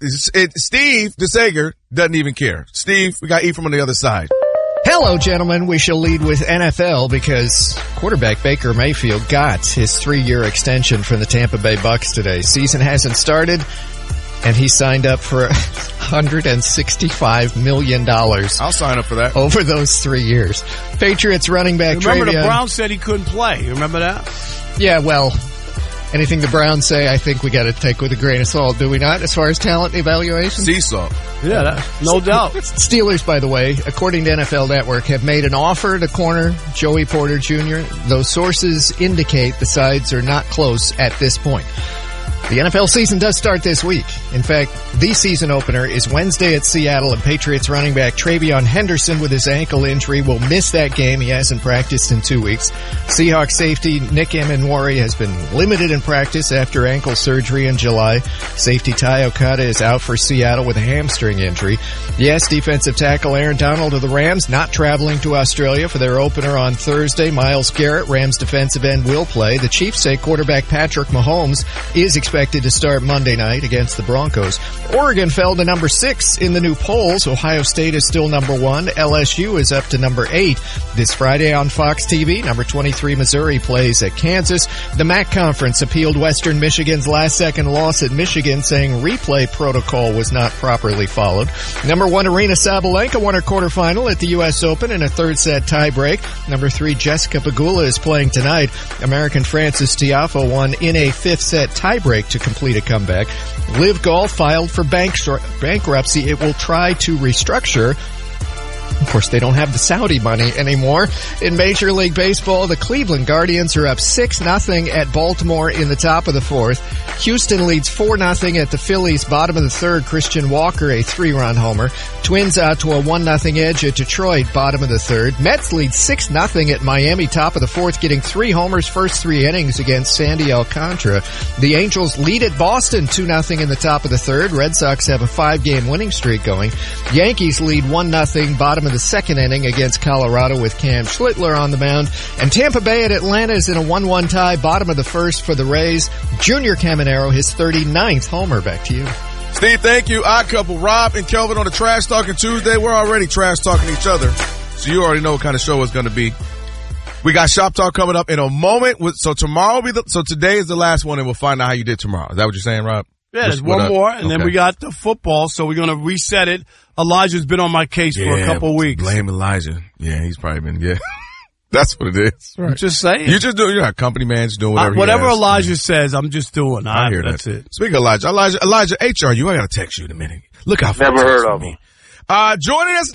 Steve DeSager doesn't even care. Steve, we got Ephraim on the other side. Hello, gentlemen. We shall lead with NFL because quarterback Baker Mayfield got his 3-year extension from the Tampa Bay Bucs today. Season hasn't started, and he signed up for $165 million. I'll sign up for that. Over those 3 years. Patriots running back Remember Travion. the Browns said he couldn't play. You remember that? Yeah, well, anything the Browns say, I think we got to take with a grain of salt, do we not, as far as talent evaluation? Sea salt. Yeah, no doubt. Steelers, by the way, according to NFL Network, have made an offer to corner Joey Porter Jr. Those sources indicate the sides are not close at this point. The NFL season does start this week. In fact, the season opener is Wednesday at Seattle, and Patriots running back Travion Henderson with his ankle injury will miss that game. He hasn't practiced in 2 weeks. Seahawks safety Nick Amenwari has been limited in practice after ankle surgery in July. Safety Ty Okada is out for Seattle with a hamstring injury. Yes, defensive tackle Aaron Donald of the Rams not traveling to Australia for their opener on Thursday. Myles Garrett, Rams defensive end, will play. The Chiefs say quarterback Patrick Mahomes is expected to start Monday night against the Broncos. Oregon fell to number 6 in the new polls. Ohio State is still number 1. LSU is up to number 8. This Friday on Fox TV, number 23 Missouri plays at Kansas. The MAC Conference appealed Western Michigan's last-second loss at Michigan, saying replay protocol was not properly followed. Number 1 Aryna Sabalenka won her quarterfinal at the U.S. Open in a third-set tiebreak. Number 3 Jessica Pegula is playing tonight. American Frances Tiafoe won in a fifth-set tiebreak to complete a comeback. Live Golf filed for bankruptcy. It will try to restructure. Of course, they don't have the Saudi money anymore. In Major League Baseball, the Cleveland Guardians are up 6-0 at Baltimore in the top of the 4th. Houston leads 4-0 at the Phillies, bottom of the 3rd. Christian Walker, a 3-run homer. Twins out to a 1-0 edge at Detroit, bottom of the 3rd. Mets lead 6-0 at Miami, top of the 4th, getting 3 homers first 3 innings against Sandy Alcantara. The Angels lead at Boston 2-0 in the top of the 3rd. Red Sox have a 5-game winning streak going. Yankees lead 1-0, bottom of the 2nd inning against Colorado with Cam Schlittler on the mound. And Tampa Bay at Atlanta is in a 1-1 tie, bottom of the 1st for the Rays. Junior Caminero, his 39th homer. Back to you. Steve, thank you. Odd couple, Rob and Kelvin on the Trash Talking Tuesday. We're already trash talking each other, so you already know what kind of show it's going to be. We got Shop Talk coming up in a moment. So today is the last one, and we'll find out how you did tomorrow. Is that what you're saying, Rob? Yeah, there's one more, and then we got the football, so we're going to reset it. Elijah's been on my case for a couple of weeks. Blame Elijah. Yeah, he's probably been, That's what it is. Right. I'm just saying. You're just a company man, just doing whatever whatever he has. Elijah says, I'm just doing. I hear that's that. it. Speaking of Elijah, HRU, I got to text you in a minute. Look out for Never heard of him. Joining us